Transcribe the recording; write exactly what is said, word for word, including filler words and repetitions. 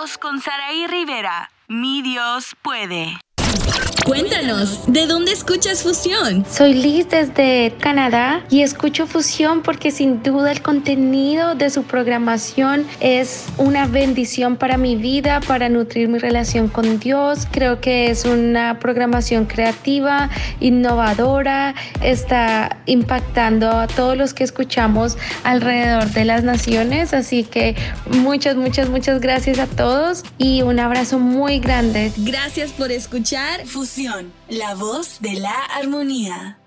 Dios con Saraí Rivera. Mi Dios puede. Cuéntanos, ¿de dónde escuchas Fusión? Soy Liz desde Canadá y escucho Fusión porque sin duda el contenido de su programación es una bendición para mi vida, para nutrir mi relación con Dios. Creo que es una programación creativa, innovadora, está impactando a todos los que escuchamos alrededor de las naciones. Así que muchas, muchas, muchas gracias a todos y un abrazo muy grande. Gracias por escuchar Fusión, la voz de la armonía.